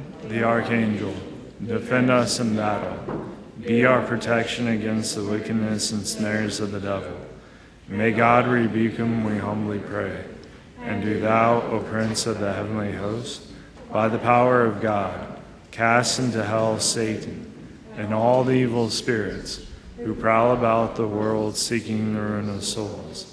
the archangel, defend us in battle. Be our protection against the wickedness and snares of the devil. May God rebuke him, we humbly pray. And do thou, O Prince of the heavenly host, by the power of God, cast into hell Satan and all the evil spirits who prowl about the world seeking the ruin of souls.